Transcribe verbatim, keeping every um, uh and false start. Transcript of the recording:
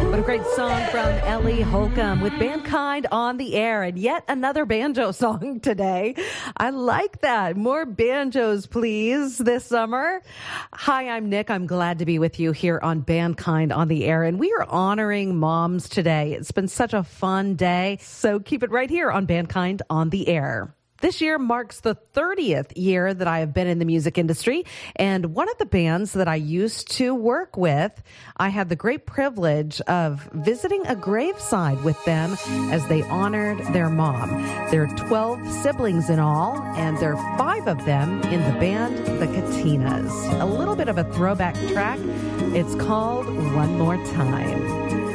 What a great song from Ellie Holcomb with Bandkind on the air, and yet another banjo song today. I like that. More banjos, please, this summer. Hi, I'm Nick. I'm glad to be with you here on Bandkind on the air, and we are honoring moms today. It's been such a fun day, so keep it right here on Bandkind on the air. This year marks the thirtieth year that I have been in the music industry, and one of the bands that I used to work with, I had the great privilege of visiting a graveside with them as they honored their mom. There are twelve siblings in all, and there are five of them in the band The Katinas. A little bit of a throwback track. It's called One More Time.